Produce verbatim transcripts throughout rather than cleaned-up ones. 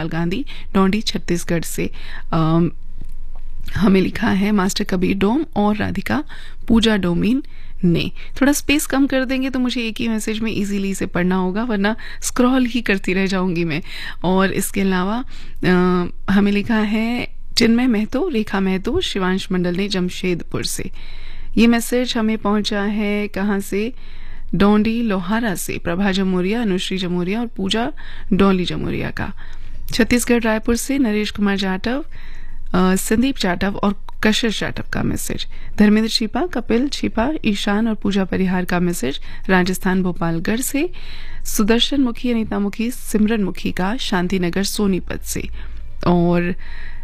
लाल गांधी, डोंडी छत्तीसगढ़ से आ, हमें लिखा है मास्टर कबीर डोम और राधिका पूजा डोमिन ने। थोड़ा स्पेस कम कर देंगे तो मुझे एक ही मैसेज में इजीली इसे पढ़ना होगा, वरना स्क्रॉल ही करती रह जाऊंगी मैं। और इसके अलावा हमें लिखा है चिन्मय महतो, रेखा महतो, शिवांश मंडल ने जमशेदपुर से। ये मैसेज हमें पहुंचा है कहाँ से, डोंडी लोहारा से, प्रभा जमोरिया, अनुश्री जमोरिया और पूजा डोली जमोरिया का। छत्तीसगढ़ रायपुर से नरेश कुमार जाटव, संदीप जाटव और कशिश जाटव का मैसेज। धर्मेंद्र छिपा, कपिल छिपा, ईशान और पूजा परिहार का मैसेज राजस्थान भोपालगढ़ से। सुदर्शन मुखी, अनीता मुखी, सिमरन मुखी का शांतिनगर सोनीपत से। और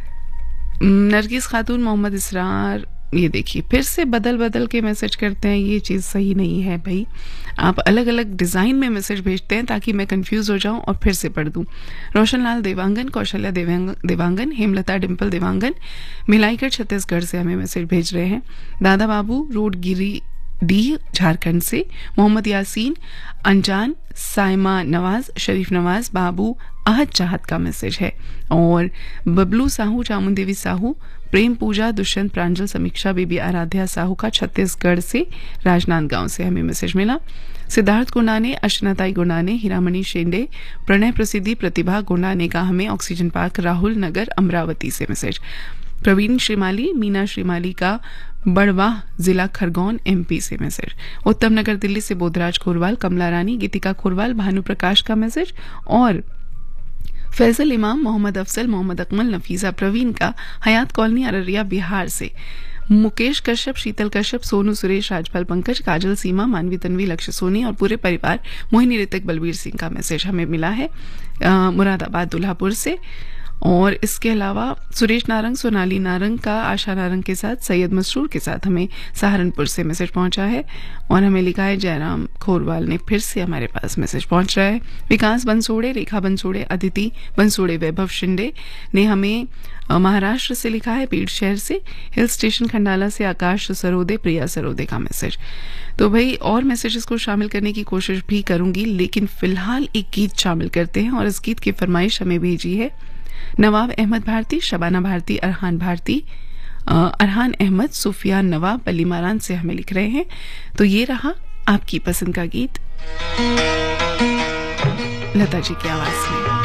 नरगिस खातून, मोहम्मद इसरार, ये देखिए फिर से बदल बदल के मैसेज करते हैं, ये चीज़ सही नहीं है भाई। आप अलग अलग डिज़ाइन में मैसेज भेजते हैं ताकि मैं कंफ्यूज हो जाऊं और फिर से पढ़ दूं। रोशनलाल देवांगन, कौशल्या देवांगन, हेमलता डिम्पल देवांगन मिलाईगढ़ छत्तीसगढ़ से हमें मैसेज भेज रहे हैं। दादा बाबू रोड गिरी डी झारखंड से। मोहम्मद यासीन, अनजान, साइमा नवाज, शरीफ नवाज, बाबू आहद चाहत का मैसेज है। और बबलू साहू, चामुन देवी साहू, प्रेम पूजा, दुष्यंत प्रांजल, समीक्षा बेबी, आराध्या साहू का छत्तीसगढ़ से राजनांदगांव से हमें मैसेज मिला। सिद्धार्थ गुंडाने, अश्नताई गुंडाने, हीरामणि शेंडे, प्रणय प्रसिद्धि, प्रतिभा गुंडाने का हमें ऑक्सीजन पार्क राहुल नगर अमरावती से मैसेज। प्रवीण श्रीमाली, मीना श्रीमाली का बड़वाह जिला खरगोन एमपी से मैसेज। उत्तम नगर दिल्ली से बोधराज खोरवाल, कमला रानी, गीतिका खोरवाल, भानु प्रकाश का मैसेज। और फैजल इमाम, मोहम्मद अफसल, मोहम्मद अकमल, नफीसा प्रवीण का हयात कॉलोनी अररिया बिहार से। मुकेश कश्यप, शीतल कश्यप, सोनू सुरेश, राजपाल पंकज, काजल सीमा, मानवी तन्वी, लक्ष्य सोनी और पूरे परिवार मोहिनी ऋतिक बलबीर सिंह का मैसेज हमें मिला है मुरादाबाद दुल्हापुर से। और इसके अलावा सुरेश नारंग, सोनाली नारंग का आशा नारंग के साथ सैयद मसरूर के साथ हमें सहारनपुर से मैसेज पहुंचा है। और हमें लिखा है जयराम खोरवाल ने फिर से हमारे पास मैसेज पहुंच रहा है। विकास बंसोड़े, रेखा बंसोड़े, अदिति बंसोड़े, वैभव शिंदे ने हमें महाराष्ट्र से लिखा है, पीड़ शहर से। हिल स्टेशन खंडाला से आकाश सरोदे, प्रिया सरोदे का मैसेज। तो भाई और मैसेजेस को शामिल करने की कोशिश भी करूंगी, लेकिन फिलहाल एक गीत शामिल करते हैं। और इस गीत की फरमाइश हमें भेजी है नवाब अहमद भारती, शबाना भारती, अरहान भारती, अरहान अहमद, सुफियान नवाब, बली मारान से हमें लिख रहे हैं। तो ये रहा आपकी पसंद का गीत लता जी की आवाज में।